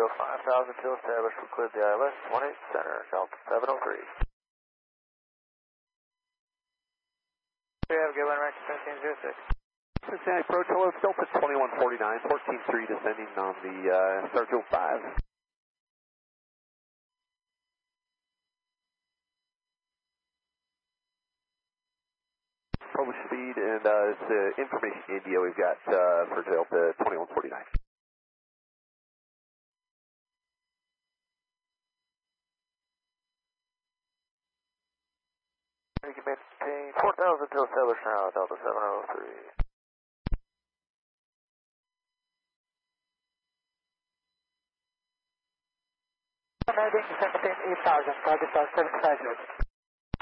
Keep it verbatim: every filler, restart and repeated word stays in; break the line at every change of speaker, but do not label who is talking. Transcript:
five thousand till established, we cleared the I L S, one eight center, Delta seven oh three. We have good one, Rancher seventeen zero six.
Cincinnati approach, hello, Delta twenty-one forty-nine, fourteen three descending on the uh, Sargent five. Published speed and uh, it's uh, information India we've got uh, for Delta twenty-one forty-nine.
You can maintain four thousand till established now, Delta seven oh three.
Landing seventeen eight thousand, target seven five zero.